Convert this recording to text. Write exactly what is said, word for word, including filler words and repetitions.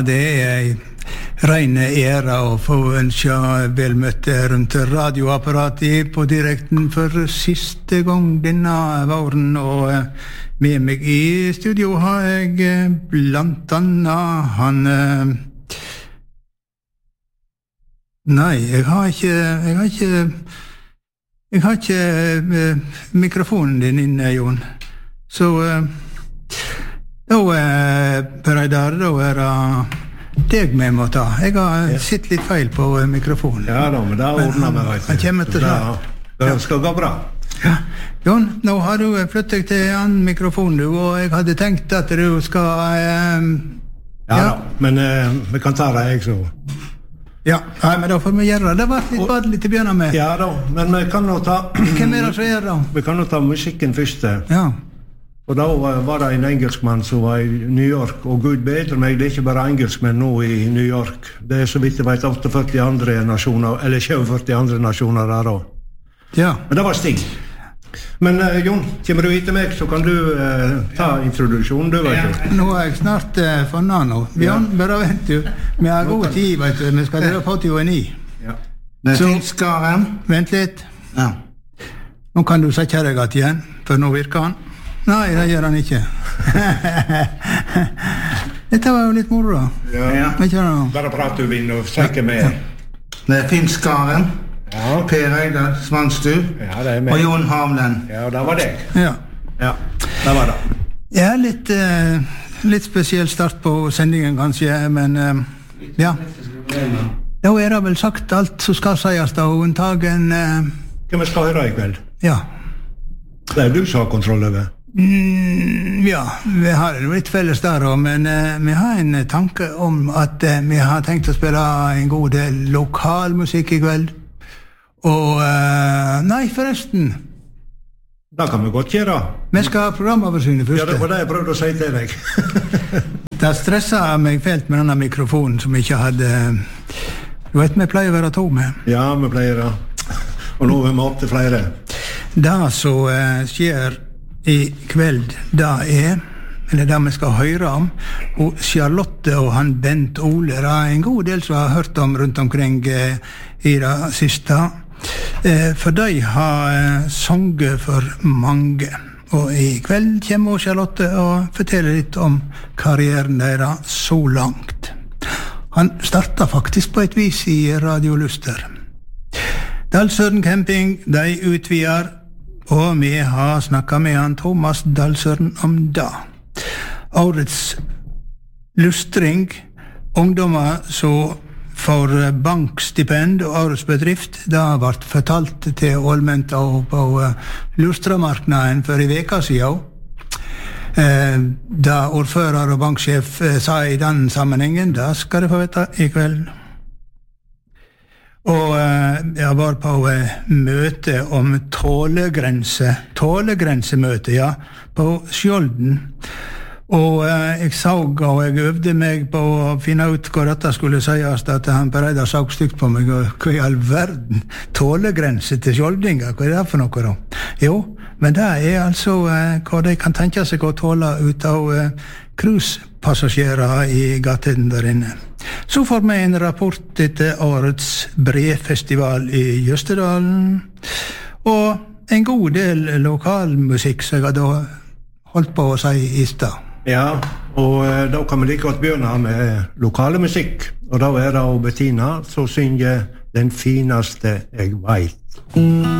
Det er en ren ære å få ønske velmøtte rundt radioapparatet på direkten for siste gang denne våren, og med meg i studio har jeg blant annet han... Nei, jeg har ikke... Jeg har ikke... Jeg har ikke mikrofonen din inne, Jon. Så... Da, Per Eidar, da er det deg med må ta. Jeg har ja. Sett litt feil på mikrofonen. Ja da, men det har ordnet meg. Han, han kommer til det. Det skal gå bra. Ja. Jon, nå har du flyttet deg til en mikrofon, du, og jeg hadde tenkt at du skal... Eh, ja, ja da, men eh, vi kan ta det, jeg så. Ja, nei, men da får vi gjøre det. Det var litt badelig til å begynne med. Ja da, men vi kan nå ta... Hvem er det som gjør det? Vi kan nå ta musikken først. Ja. Og da var det en engelskmann som var i New York, og Gud bedre meg, det er ikke bare engelskmenn nå i New York. Det er så vidt jeg vet åttiførti andre nasjoner, eller syttiførti andre nasjoner der da. Ja. Men det var Sting. Men uh, Jon, kommer du hit til meg, så kan du uh, ta introduksjonen, du vet du. Ja. Nå er jeg snart uh, funnet nå. Jon, ja. Bare vent du. Vi har god tid, vet du. Vi skal dra på til O N I. Ja. Så, vent litt. Ja. Nå kan du sette deg at igjen, for nå virker han. Nei, det gjør han ikke. Dette var jo litt moro da. Ja, ja. Bare prat du vinn og sikker med. Det er Finn Skaren, ja. Per Eidar Svanstu, ja, det er meg. Og Jon Havlen. Ja, det var deg. Ja. Ja, det var det. Ja, litt, uh, litt spesiell start på sendingen kanskje, men uh, ja. Da er det vel sagt alt som skal sies da, unntagen... Uh, Hva vi skal høre i kveld? Ja. Det er du som har kontroll over. Mm, ja, vi har litt felles der også, men uh, vi har en tanke om at uh, vi har tenkt å spille en god del lokalmusikk i kveld. Og, uh, nei, forresten. Det kan vi godt gjøre. Vi skal ha programoversynet først. Ja, det var det jeg prøvde å si til deg. Det stresset meg fælt med denne mikrofonen som jeg ikke hadde... Du vet, vi pleier å være to med. Ja, vi pleier det. Og nå er vi opp til flere. Det som uh, skjer i kveld, det er, eller det vi skal høre om, og Charlotte og han Bent Ole, det er en god del som har hørt om rundt omkring uh, i det siste. Uh, for de har uh, sunget for mange. Og i kveld kommer Charlotte og forteller litt om karrieren deres så langt. Han startet faktisk på et vis i Radio Luster. Dalsøren Camping, de utvider, og vi har snakket med han Thomas Dalsøren om det. Årets lustring, ungdommer som får bankstipend og årets bedrift, det har vært fortalt til Ålmenta og på lustramarknaden for i veka siden. Da ordfører og banksjef sa i den sammenhengen, det skal du få vite i kveld. Og uh, jeg var på uh, møte om tålegrense, tålegrensemøte, ja, på Skjolden. Og uh, jeg så, og jeg øvde meg på å finne ut hva dette skulle sies, at han Per Eidar så stygt på meg, og hva i all verden, tålegrense til Skjoldinga, hva er det for noe da? Jo, men det er altså uh, hva de kan tenke seg å tåle ut av uh, cruisepassasjerer i gaten der inne. Så får vi en rapport etter årets brefestival i Jøstedalen, og en god del lokalmusikk som jeg hadde holdt på å si i sted. Ja, og eh, da kan vi like godt begynne med lokale musikk, og da er det Bettina som synger Den fineste jeg vet.